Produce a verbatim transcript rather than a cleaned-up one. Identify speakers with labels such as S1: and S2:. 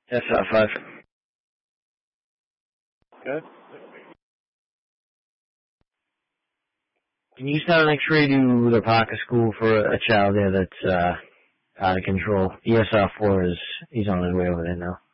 S1: S R five.
S2: Okay.
S1: Can you send an X-ray to the Parker School for a child there that's uh, out of control? E S R four is, he's on his way over there now.